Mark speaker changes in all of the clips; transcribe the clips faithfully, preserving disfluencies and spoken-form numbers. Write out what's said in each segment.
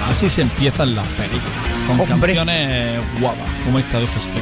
Speaker 1: Así se empiezan las películas, con
Speaker 2: Hombre.
Speaker 1: canciones guapas, como esta de Offspring.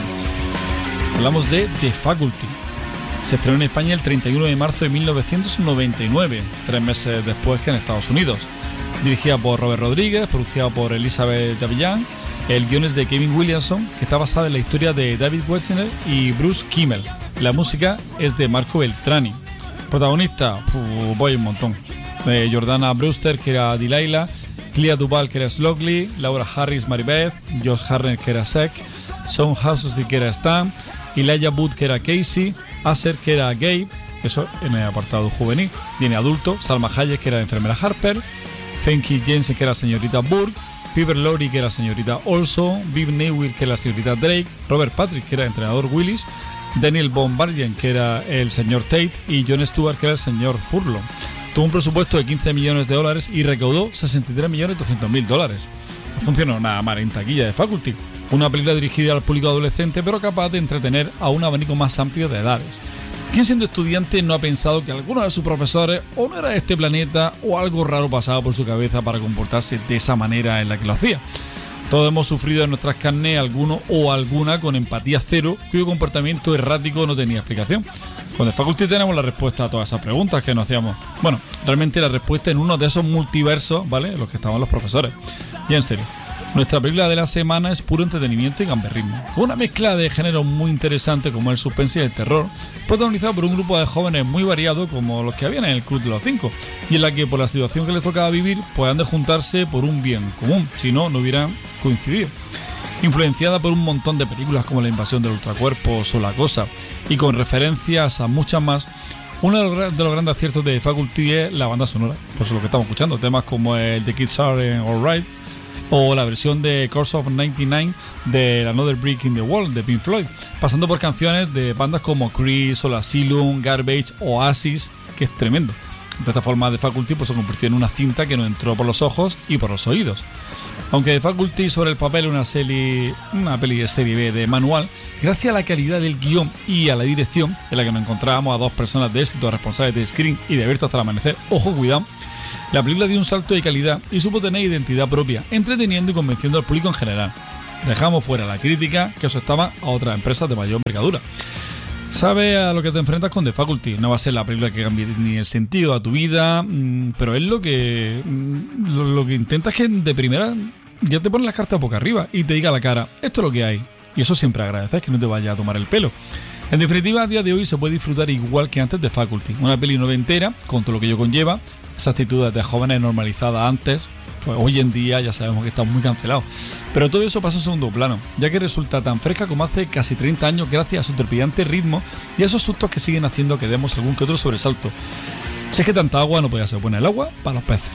Speaker 1: Hablamos de The Faculty. Se estrenó en España el treinta y uno de marzo de mil novecientos noventa y nueve, tres meses después que en Estados Unidos. Dirigida por Robert Rodríguez, producida por Elizabeth Avillán. El guion es de Kevin Williamson, que está basada en la historia de David Wexner y Bruce Kimmel. La música es de Marco Beltrami. Protagonista, uh, voy un montón. Eh, Jordana Brewster, que era Delilah, Clea Duvall, que era Slockley, Laura Harris, Maribeth, Josh Hartnett, que era Sek, Sean Housley, que era Stan, Elijah Wood, que era Casey, Asher, que era Gabe, eso en el apartado juvenil. Viene adulto, Salma Hayek, que era enfermera Harper, Famke Jensen, que era señorita Burke, Piper Laurie, que era señorita Olson, Viv Newell, que era la señorita Drake, Robert Patrick, que era entrenador Willis, Daniel Von Bargen, que era el señor Tate, y Jon Stewart, que era el señor Furlong. Tuvo un presupuesto de quince millones de dólares y recaudó sesenta y tres millones doscientos mil dólares. No funcionó nada mal en taquilla de Faculty. Una película dirigida al público adolescente, pero capaz de entretener a un abanico más amplio de edades. ¿Quién siendo estudiante no ha pensado que alguno de sus profesores o no era de este planeta o algo raro pasaba por su cabeza para comportarse de esa manera en la que lo hacía? Todos hemos sufrido en nuestras carnes alguno o alguna con empatía cero, cuyo comportamiento errático no tenía explicación. Con The Faculty tenemos la respuesta a todas esas preguntas que nos hacíamos. Bueno, realmente la respuesta en uno de esos multiversos, ¿vale?, en los que estaban los profesores. Y en serio, nuestra película de la semana es puro entretenimiento y gamberrismo, con una mezcla de géneros muy interesante como el suspense y el terror, protagonizado por un grupo de jóvenes muy variados como los que habían en el Club de los Cinco, y en la que por la situación que les tocaba vivir pues han de juntarse por un bien común, si no, no hubieran coincidido. Influenciada por un montón de películas como La invasión del ultracuerpos o La cosa, y con referencias a muchas más, uno de los, de los grandes aciertos de Faculty es la banda sonora, por eso lo que estamos escuchando, temas como el The Kids Are Alright, o la versión de Course of noventa y nueve de Another Brick in the Wall de Pink Floyd, pasando por canciones de bandas como Creed, Soul Asylum, Garbage, Oasis, que es tremendo. De esta forma, The Faculty pues, se convirtió en una cinta que nos entró por los ojos y por los oídos. Aunque The Faculty sobre el papel es una serie, una peli de serie B de manual, gracias a la calidad del guión y a la dirección, en la que nos encontrábamos a dos personas de éxito responsables de Screen y de Berto hasta el amanecer, ojo, cuidado, la película dio un salto de calidad y supo tener identidad propia, entreteniendo y convenciendo al público en general. Dejamos fuera la crítica que asustaba a otras empresas de mayor envergadura. Sabes a lo que te enfrentas con The Faculty. No va a ser la película que cambie ni el sentido a tu vida, pero es lo que lo, lo que intenta es que de primera ya te ponen las cartas boca arriba y te diga a la cara, esto es lo que hay. Y eso siempre agradeces, que no te vaya a tomar el pelo. En definitiva, a día de hoy se puede disfrutar igual que antes de Faculty. Una peli noventera, con todo lo que ello conlleva, esas actitudes de jóvenes normalizadas antes, pues hoy en día ya sabemos que están muy cancelados. Pero todo eso pasa en segundo plano, ya que resulta tan fresca como hace casi treinta años gracias a su trepidante ritmo y a esos sustos que siguen haciendo que demos algún que otro sobresalto. Si es que tanta agua no podía ser buena, el agua para los peces.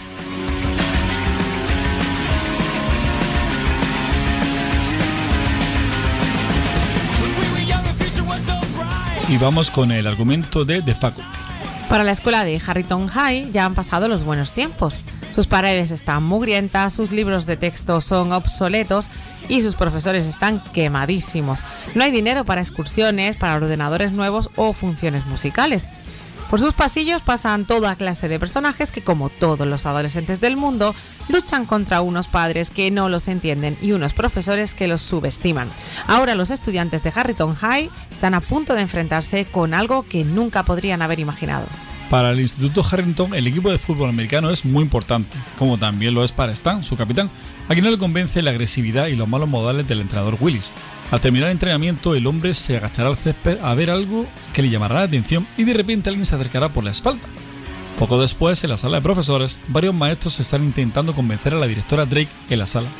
Speaker 1: Y vamos con el argumento de The Faculty.
Speaker 2: Para la escuela de Harrington High ya han pasado los buenos tiempos. Sus paredes están mugrientas, sus libros de texto son obsoletos y sus profesores están quemadísimos. No hay dinero para excursiones, para ordenadores nuevos o funciones musicales. Por sus pasillos pasan toda clase de personajes que, como todos los adolescentes del mundo, luchan contra unos padres que no los entienden y unos profesores que los subestiman. Ahora los estudiantes de Harrington High están a punto de enfrentarse con algo que nunca podrían haber imaginado.
Speaker 1: Para el Instituto Harrington, el equipo de fútbol americano es muy importante, como también lo es para Stan, su capitán, a quien no le convence la agresividad y los malos modales del entrenador Willis. Al terminar el entrenamiento, el hombre se agachará al césped a ver algo que le llamará la atención y de repente alguien se acercará por la espalda. Poco después, en la sala de profesores, varios maestros están intentando convencer a la directora Drake en la sala.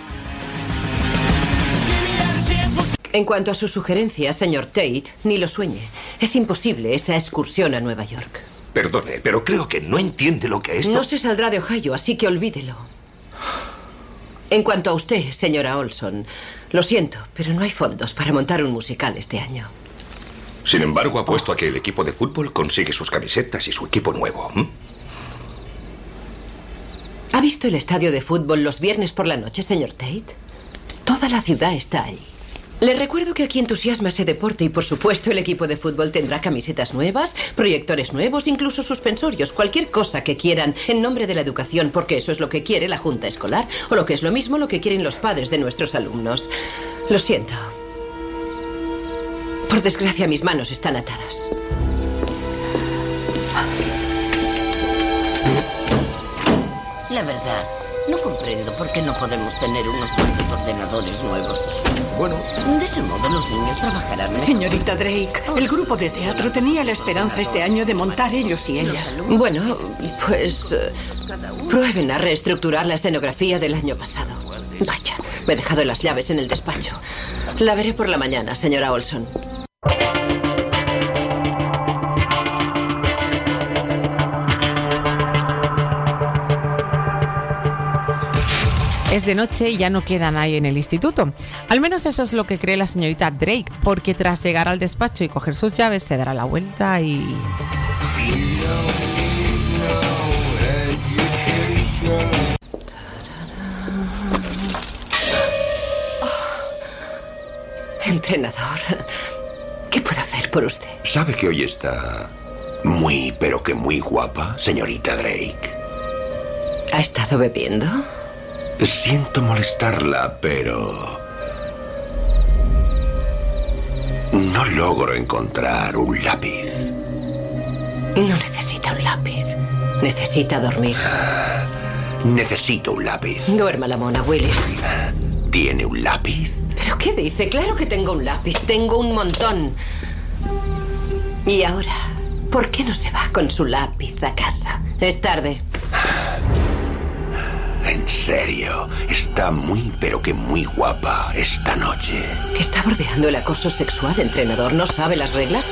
Speaker 3: En cuanto a su sugerencia, señor Tate, ni lo sueñe. Es imposible esa excursión a Nueva York.
Speaker 4: Perdone, pero creo que no entiende lo que esto...
Speaker 3: No se saldrá de Ohio, así que olvídelo. En cuanto a usted, señora Olson, lo siento, pero no hay fondos para montar un musical este año.
Speaker 4: Sin embargo, apuesto a que el equipo de fútbol consigue sus camisetas y su equipo nuevo. ¿Mm?
Speaker 3: ¿Ha visto el estadio de fútbol los viernes por la noche, señor Tate? Toda la ciudad está allí. Les recuerdo que aquí entusiasma ese deporte y, por supuesto, el equipo de fútbol tendrá camisetas nuevas, proyectores nuevos, incluso suspensorios, cualquier cosa que quieran en nombre de la educación, porque eso es lo que quiere la junta escolar, o lo que es lo mismo, lo que quieren los padres de nuestros alumnos. Lo siento. Por desgracia, mis manos están atadas.
Speaker 5: La verdad, no comprendo por qué no podemos tener unos cuantos ordenadores nuevos.
Speaker 4: Bueno.
Speaker 5: De ese modo los niños trabajarán mejor.
Speaker 6: Señorita Drake, el grupo de teatro tenía la esperanza este año de montar ellos y ellas.
Speaker 3: Bueno, pues eh, prueben a reestructurar la escenografía del año pasado. Vaya, me he dejado las llaves en el despacho. La veré por la mañana, señora Olson.
Speaker 2: Es de noche y ya no queda nadie en el instituto. Al menos eso es lo que cree la señorita Drake, porque tras llegar al despacho y coger sus llaves se dará la vuelta y...
Speaker 3: Entrenador, ¿qué puedo hacer por usted?
Speaker 4: ¿Sabe que hoy está muy, pero que muy guapa, señorita Drake?
Speaker 3: ¿Ha estado bebiendo?
Speaker 4: Siento molestarla, pero... no logro encontrar un lápiz.
Speaker 3: No necesita un lápiz. Necesita dormir.
Speaker 4: Necesito un lápiz.
Speaker 3: Duerma la mona, Willis.
Speaker 4: ¿Tiene un lápiz?
Speaker 3: ¿Pero qué dice? Claro que tengo un lápiz. Tengo un montón. Y ahora, ¿por qué no se va con su lápiz a casa? Es tarde.
Speaker 4: En serio, está muy, pero que muy guapa esta noche.
Speaker 3: Está bordeando el acoso sexual, entrenador. ¿No sabe las reglas?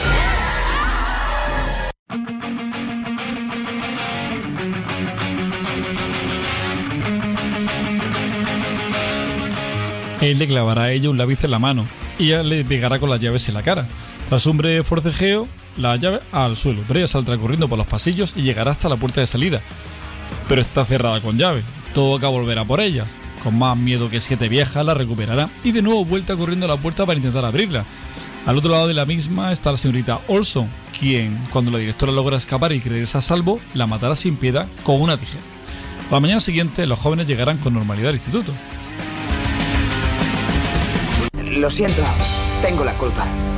Speaker 1: Él le clavará a ella un lápiz en la mano y ella le pegará con las llaves en la cara. Tras un breve forcejeo, la llave al suelo, pero ella saldrá corriendo por los pasillos y llegará hasta la puerta de salida. Pero está cerrada con llave. Toca volverá por ella. Con más miedo que siete viejas, la recuperará y de nuevo vuelta corriendo a la puerta para intentar abrirla. Al otro lado de la misma está la señorita Olson, quien, cuando la directora logra escapar y creerse a salvo, la matará sin piedad con una tijera. A la mañana siguiente, los jóvenes llegarán con normalidad al instituto.
Speaker 7: Lo siento, tengo la culpa.